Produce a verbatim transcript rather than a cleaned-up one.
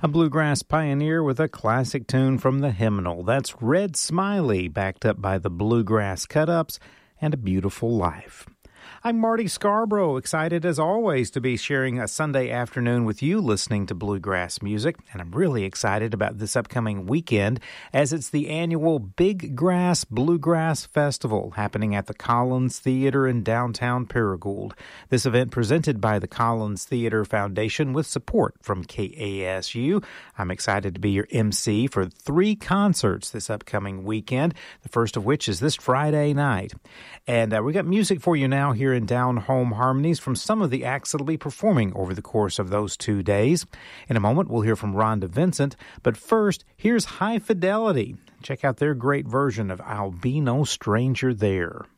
A bluegrass pioneer with a classic tune from the hymnal. That's Red Smiley, backed up by the Bluegrass Cut-Ups and A Beautiful Life. I'm Marty Scarborough, excited as always to be sharing a Sunday afternoon with you listening to bluegrass music, and I'm really excited about this upcoming weekend as it's the annual Big Grass Bluegrass Festival happening at the Collins Theater in downtown Paragould. This event presented by the Collins Theater Foundation with support from K A S U. I'm excited to be your M C for three concerts this upcoming weekend, the first of which is this Friday night. And uh, we got music for you now here in Down Home Harmonies from some of the acts that'll be performing over the course of those two days. In a moment, we'll hear from Rhonda Vincent, but first, here's High Fidelity. Check out their great version of I'll Be No Stranger There.